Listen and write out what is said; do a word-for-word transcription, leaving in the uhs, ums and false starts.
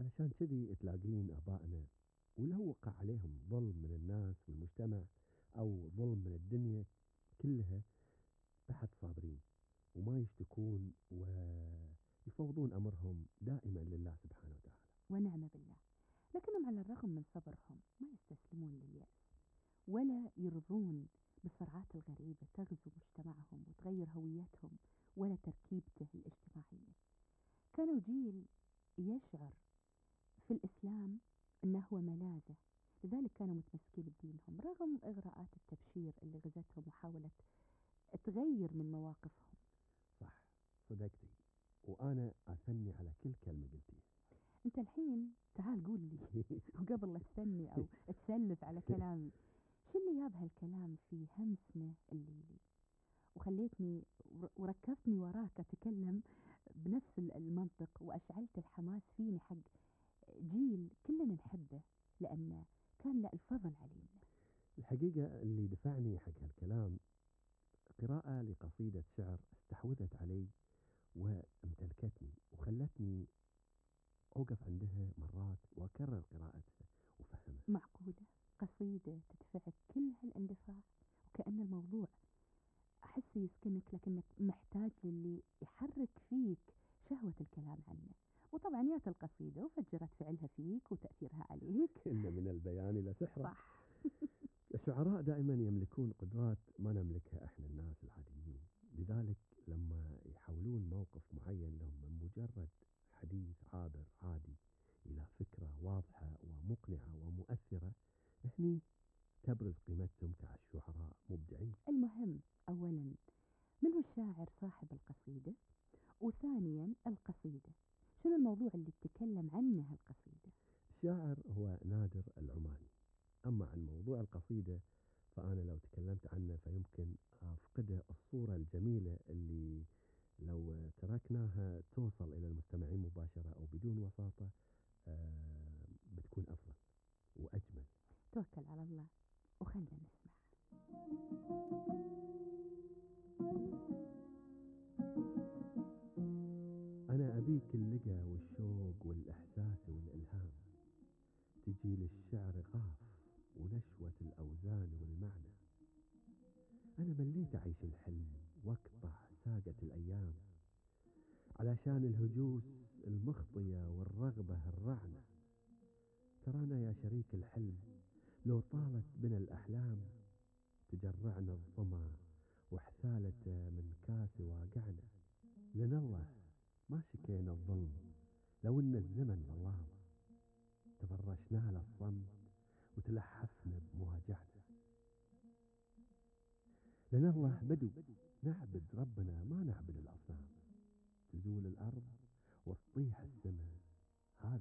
علشان كذي تلاقين آبائنا ولو وقع عليهم ظلم من الناس والمجتمع أو ظلم من الدنيا كلها بعد صابرين وما يشتكون ويفوضون أمرهم دائما لله سبحانه وتعالى. ونعم بالله. لكنهم على الرغم من صبرهم ما يستسلمون لليأس ولا يرضون بالصراعات الغريبة تغزو مجتمعهم وتغير هويتهم ولا تركيبته الاجتماعية. كانوا جيل يشعر في الإسلام أنه هو ملاذه، لذلك كانوا متمسكين بدينهم رغم إغراءات التبشير اللي غزتهم وحاولت تغير من مواقفهم. صح، صدقتي، وأنا أثني على كل كلمة قلتيها. أنت الحين تعال قول لي وقبل لا تثني أو تسلف على كلامي، شو اللي جاب هالكلام في همسنا الليلي وخليتني وركبتني وراك أتكلم بنفس المنطق وأشعلت الحماس فيني حق جيل كلنا نحبه لأنه كان له الفضل علينا. الحقيقة اللي دفعني حق هالكلام قراءة لقصيدة شعر استحوذت علي وامتلكتني وخلتني أوقف عندها مرات وأكرر قراءتها وفهمها. معقولة قصيدة تدفعك كل هالاندفاع وكأن الموضوع أحس يسكنك لكنك محتاج للي يحرك فيك شهوة الكلام عنه، وطبعا يات القصيدة وفجرت فعلها فيك وتأثيرها عليك. إن من البيان لسحرة. صح. الشعراء دائما يملكون قدرات ما نملكها احنا الناس العاديين، لذلك لما يحولون موقف معين لهم من مجرد حديث عابر عادي إلى فكرة واضحة ومقنعة ومؤثرة، هني تبرز قيمتهم كشعراء مبدعين. المهم أولا من هو الشاعر صاحب القصيدة، وثانيا القصيدة شنو الموضوع اللي تتكلم عنه القصيدة. الشاعر هو نادر العماني، أما عن موضوع القصيدة فأنا لو تكلمت عنه فيمكن أفقده الصورة الجميلة اللي لو تركناها توصل إلى المستمعين مباشرة أو بدون وساطة آه بتكون أفضل وأجمل. توكل على الله وخلنا نسمع. أنا أبيك اللقى والشوق والإحساس والإلهام، تجي للشعر غاف ونشوة الأوزان والمعنى. أنا مليت أعيش الحلم واقطع ساقة الأيام علشان الهجوس المخطية والرغبة الرعنة. ترانا يا شريك الحلم لو طالت بنا الأحلام تجرعنا الظما وحثالة من كاس واقعنا. لنا الله ما شكينا الظلم لو إن الزمن ظلام، تفرشنا للصمت وتلحفنا بمواجعنا. لنا الله بدو نعبد ربنا ما نعبد الأصنام، تزول الأرض